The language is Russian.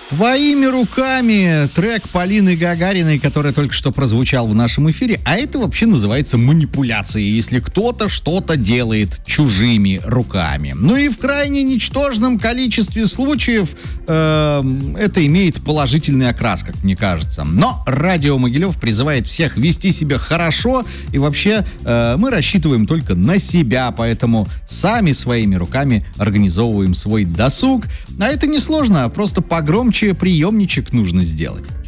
Твоими руками трек Полины Гагариной, который только что прозвучал в нашем эфире, а это вообще называется манипуляцией, если кто-то что-то делает чужими руками. Ну и в крайне ничтожном количестве случаев это имеет положительный окрас, как мне кажется. Но Радио Могилев призывает всех вести себя хорошо, и вообще мы рассчитываем только на себя, поэтому сами своими руками организовываем свой досуг. А это несложно, просто погромче приемничек нужно сделать.